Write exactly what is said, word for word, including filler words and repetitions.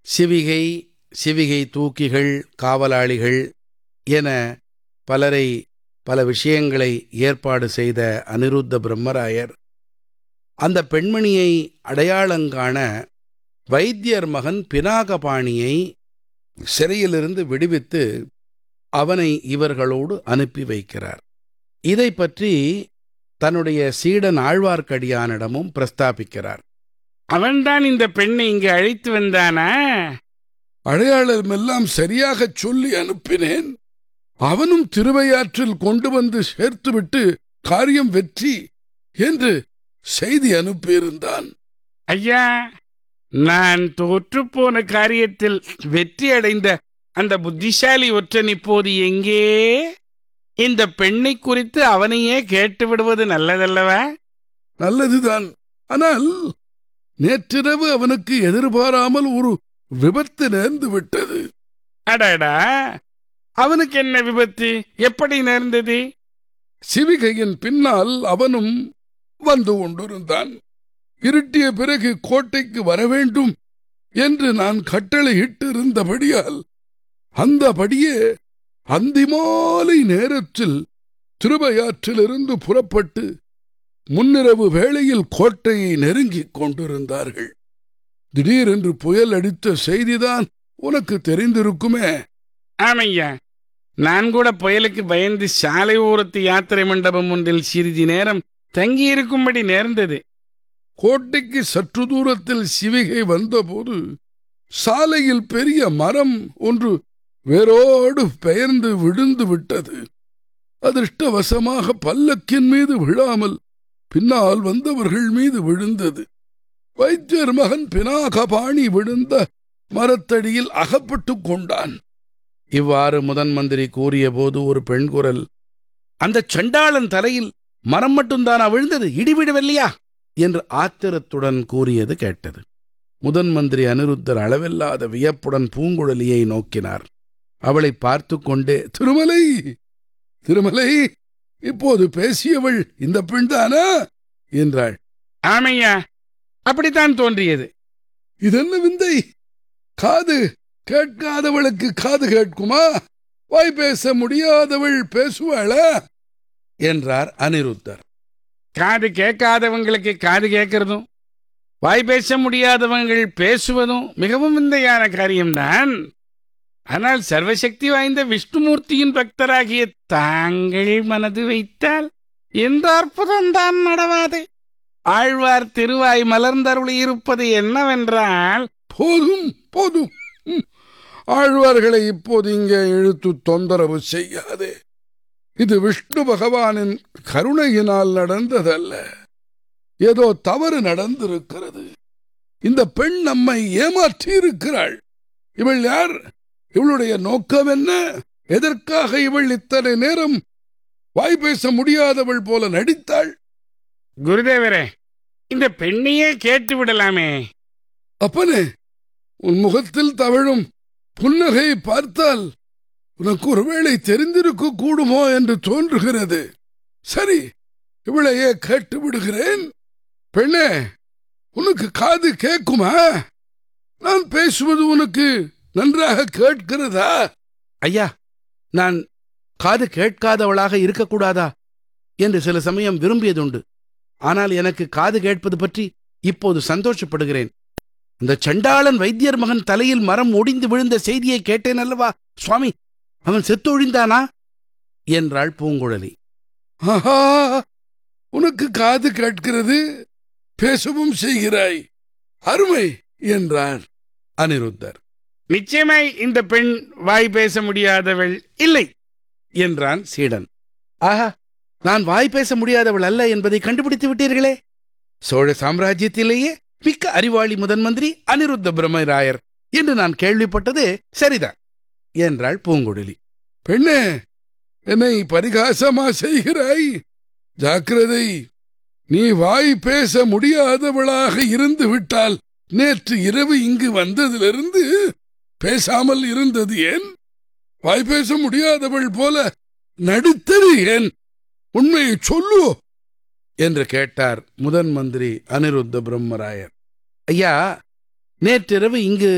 சிவிகை, சிவிகை தூக்கிகள், காவலாளிகள் என பலரை பல விஷயங்களை ஏற்பாடு செய்த அனிருத்த பிரம்மராயர் அந்த பெண்மணியை அடையாளங்காண வைத்தியர் மகன் பினாகபாணியை சிறையிலிருந்து விடுவித்து அவனை இவர்களோடு அனுப்பி வைக்கிறார். இதை பற்றி தன்னுடைய சீடன் ஆழ்வார்க்கடியானிடமும் பிரஸ்தாபிக்கிறார். அவன்தான் இந்த பெண்ணை இங்கு அழைத்து வந்தானா? அடையாளம் எல்லாம் சரியாகச் சொல்லி அனுப்பினேன். அவனும் திருவையாற்றில் கொண்டு வந்து சேர்த்துவிட்டு காரியம் வெற்றி என்று செய்தி அனுப்பியிருந்தான். ஐயா, நான் தோற்றுப்போன காரியத்தில் வெற்றி அடைந்த அந்த புத்திசாலி ஒற்றன் இப்போது எங்கே? இந்த பெண்ணை குறித்து அவனையே கேட்டு விடுவது நல்லதல்லவா? நல்லதுதான். ஆனால் நேற்றிரவு அவனுக்கு எதிர்பாராமல் ஒரு விபத்து நேர்ந்து விட்டது. அடடா, அவனுக்கு என்ன விபத்து? எப்படி நேர்ந்தது? சிவிகையின் பின்னால் அவனும் வந்து கொண்டிருந்தான். இருட்டிய பிறகு கோட்டைக்கு வரவேண்டும் என்று நான் கட்டளையிட்டு இருந்தபடியால் அந்தபடியே அந்திமாலை நேரத்தில் திருவையாற்றிலிருந்து புறப்பட்டு முன்னிரவு வேளையில் கோட்டையை நெருங்கிக் கொண்டிருந்தார்கள். திடீரென்று புயல் அடித்த செய்திதான் உனக்கு தெரிந்திருக்குமே. ஆமையா, நான் கூட புயலுக்கு பயந்து சாலை ஓரத்து யாத்திரை மண்டபம் ஒன்றில் சிறிது நேரம் தங்கியிருக்கும்படி நேர்ந்தது. கோட்டைக்கு சற்று தூரத்தில் சிவிகை வந்தபோது சாலையில் பெரிய மரம் ஒன்று வேரோடு பெயர்ந்து விழுந்து விட்டது. அதிர்ஷ்டவசமாக பல்லக்கின் மீது விழாமல் பின்னால் வந்தவர்கள் மீது விழுந்தது. வைத்தியர் மகன் பினாகபாணி விழுந்த மரத்தடியில் அகப்பட்டுக் கொண்டான். இவ்வாறு முதன் மந்திரி கூறிய போது ஒரு பெண் குரல், அந்த சண்டாளன் தலையில் மரம் மட்டும்தானா விழுந்தது, இடிவிடவில்லையா என்று ஆத்திரத்துடன் கூறியது கேட்டது. முதன் மந்திரி அனிருத்தர் அளவில்லாத வியப்புடன் பூங்குழலியை நோக்கினார். அவளை பார்த்து கொண்டே, திருமலை திருமலை இப்போது பேசியவள் இந்த பெண்தானா என்றாள். ஆமையா, அப்படித்தான் தோன்றியது. இதென்ன விந்தை! காது கேட்காதவளுக்கு காது கேட்குமா? வாய் பேச முடியாதவள் பேசுவாளா என்றார் அனிருத்தர். காது கேட்காதவங்களுக்கு காது கேட்கறதும் வாய் பேச முடியாதவங்கள் பேசுவதும் மிகவும் விந்தையான காரியம்தான். ஆனால் சர்வசக்தி வாய்ந்த விஷ்ணுமூர்த்தியின் பக்தராகிய தாங்கள் மனது வைத்தால் எந்த அற்புதம்தான் நடவாது. ஆழ்வார் திருவாய் மலர்ந்தருளி இருப்பது என்னவென்றால், போதும் போதும், ஆழ்வார்களை இப்போது இங்கே இழுத்து தொந்தரவு செய்யாதே. இது விஷ்ணு பகவானின் கருணையினால் நடந்ததல்ல, ஏதோ தவறு நடந்திருக்கிறது. இந்த பெண் நம்மை ஏமாற்றி இருக்கிறாள். இவள் யார்? இவளுடைய நோக்கம் என்ன? எதற்காக இவள் இத்தனை நேரம் வாய் பேச முடியாதவள் போல நடித்தாள்? குருதேவரே, இந்த பெண்ணையே கேட்டு விடலாமே. அப்பனே, உன் முகத்தில் தவழும் புன்னகை பார்த்தால் உனக்கு ஒருவேளை தெரிந்திருக்க கூடுமோ என்று தோன்றுகிறது. சரி, இவளையே கேட்டு விடுகிறேன். பெண்ணே, உனக்கு காது கேட்குமா? நான் பேசுவது உனக்கு நன்றாக கேட்கிறதா? ஐயா, நான் காது கேட்காதவளாக இருக்கக்கூடாதா என்று சில சமயம் விரும்பியதுண்டு. ஆனால் எனக்கு காது கேட்பது பற்றி இப்போது சந்தோஷப்படுகிறேன். இந்த சண்டாளன் வைத்தியர் மகன் தலையில் மரம் ஒடிந்து விழுந்த செய்தியை கேட்டேன் அல்லவா சுவாமி, அவன் செத்தொழிந்தானா என்றாள் பூங்குழலி. ஆஹா, உனக்கு காது கேட்கிறது, பேசவும் செய்கிறாய், அருமை என்றார் அனிருத்தர். நிச்சயமாய் இந்த பெண் வாய் பேச முடியாதவள் இல்லை என்றான் சீடன். ஆஹா, நான் வாய் பேச முடியாதவள் அல்ல என்பதை கண்டுபிடித்து விட்டீர்களே. சோழ சாம்ராஜ்யத்திலேயே மிக்க அறிவாளி முதன் மந்திரி அனிருத்த பிரம்மராயர் என்று நான் கேள்விப்பட்டது சரிதான் என்றாள் பூங்குழலி. பெண்ணே, என்னை பரிகாசமா செய்கிறாய்? ஜாக்கிரதை, நீ வாய் பேச முடியாதவளாக இருந்து விட்டால் நேற்று இரவு இங்கு வந்ததிலிருந்து பேசாமல் இருந்தது ஏன்? வாய் பேச முடியாதவள் போல நடித்தது ஏன்? உண்மையை சொல்லு என்று கேட்டார் முதன் மந்திரி அனிருத்த பிரம்மராயர். ஐயா, நேற்றிரவு இங்கு